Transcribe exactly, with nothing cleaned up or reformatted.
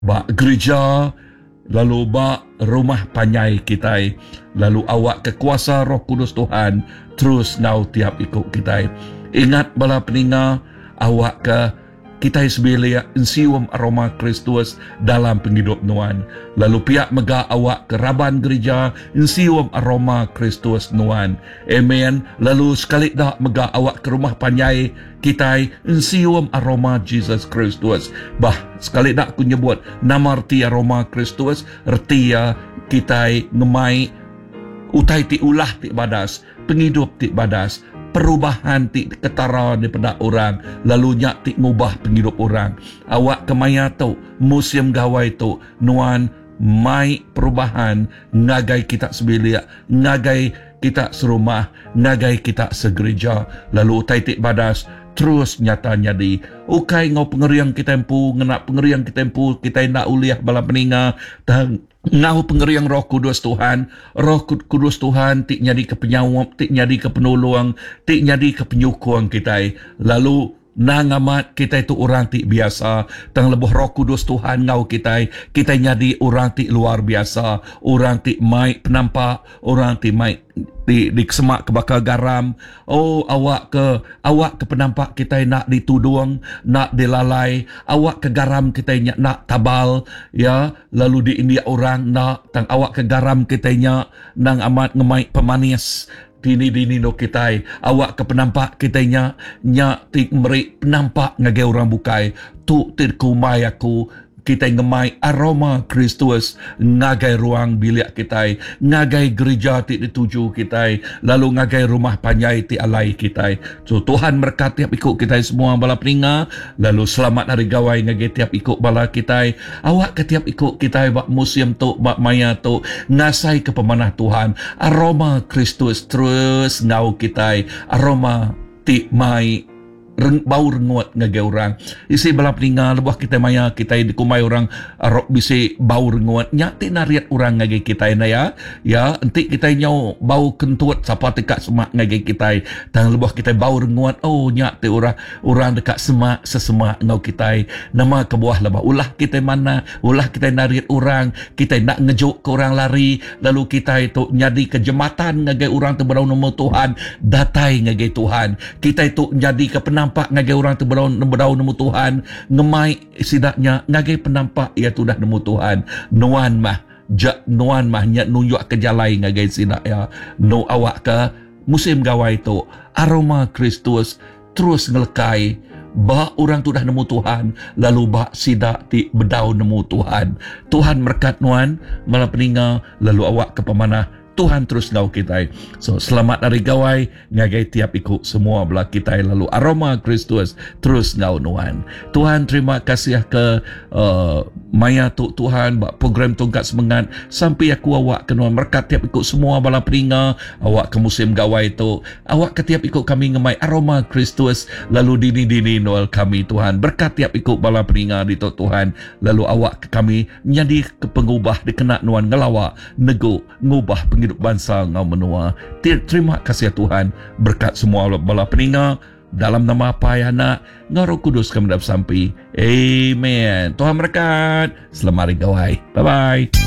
Bak gereja, lalu bak rumah panyai kita, lalu awak kekuasa Roh Kudus Tuhan terus ngau tiap ikut kita. Ingat bala peninga, awak ke kita sebelia insium aroma Kristus dalam penghidup nuan. Lalu pihak mega awak ke raban gereja insium aroma Kristus nuan. Amen. Lalu sekali dah mega awak ke rumah panyai kita insium aroma Jesus Kristus. Bah sekali dah aku nyebut nama arti aroma Kristus, erti ya kita ngemai utai ti ulah ti badas, penghidup ti badas, perubahan ti ketara daripada orang, lalu nyak ti ngubah penghidup orang. Awak kemaya tu musim gawai tu nuan mai perubahan ngagai kita sebelia, ngagai kita serumah, ngagai kita segereja, lalu utai ti badas terus nyata nyadi. Ukai ngau pengeriang kita empu, ngenak pengeriang kita empu, kita nak uliah bala peninga, dan ngau pengeriang Roh Kudus Tuhan. Roh Kudus Tuhan tik nyadi ke penyawab, tik nyadi ke penolong, tik nyadi ke penyukung kita. Lalu nang amat kita itu orang tik biasa, tang lebuh Roh Kudus Tuhan ngau kita, kita nyadi orang tik luar biasa, orang tik mai penampak, orang tik mai di di semak ke bakal garam. Oh awak ke awak ke penampak kita nak ditudung, nak dilalai, awak ke garam kita nak tabal ya, lalu di India orang nak tang awak ke garam kita nang amat ngemai pemanis dini dini no kita, awak ke penampak kita nya nya tik meri penampak ngagai orang bukai tu tik kumai aku kita ngemai aroma Kristus ngagai ruang bilik kita, ngagai gereja ti dituju kita, lalu ngagai rumah panyai ti alai kita. So Tuhan berkati tiap ikut kita semua bala peninga, lalu selamat hari gawai ngagai tiap ikut bala kita. Awak ke tiap ikut kita bak musim tu, bak maya tu, ngasai ke pemanah Tuhan, aroma Kristus terus ngau kita, aroma ti mai Reng, bau renguat ngagai orang. Isi bala peninga lebuh kita maya kita dikumai orang arok bisi bau renguat nya ti nariat orang ngagai kita na ya. Ya enti kita nyau bau kentut sapa dekat semak ngagai kita. Dan lebuh kita bau renguat oh nya ti orang orang dekat semak sesemak ngau kita. Nama kebuah lebah ulah kita mana, ulah kita nariat orang, kita nak ngejuk ke orang lari, lalu kita itu nyadi kejematan ngagai orang tu berau nama Tuhan, datai ngagai Tuhan. Kita itu jadi ke penampak ngagai orang tu berau berau nemu Tuhan, ngemai sidaknya ngagai penampak ia tu dah nemu Tuhan. Nuan mah jak nuan mah nya nunjuk ke jalai ngagai sidak ya. No awak ke musim gawai tu aroma Kristus terus ngelekai. Ba orang tu dah nemu Tuhan, lalu ba sidak ti bedau nemu Tuhan. Tuhan berkat nuan malam peninga, lalu awak ke pemanah Tuhan terus ngau kita. So selamat hari gawai ngagai tiap ikut semua belah kita, lalu aroma Kristus terus ngau nuan. Tuhan terima kasih ke uh, maya tu Tuhan bak program tongkat semangat sampai aku awak ke nuan berkat tiap ikut semua bala peninga, awak ke musim gawai tu, awak ke tiap ikut kami ngemai aroma Kristus, lalu dini-dini noel kami Tuhan berkat tiap ikut bala peninga di tu Tuhan, lalu awak ke kami nyadi ke pengubah dikena nuan ngelawak nego ngubah hidup bangsa ngau menua. Terima kasih Tuhan berkat semua bala peninga dalam nama apa ya nak ngau Roh Kudus kami dapat sampai. Amen. Tuhan berkat. Selamat hari gawai. Bye bye.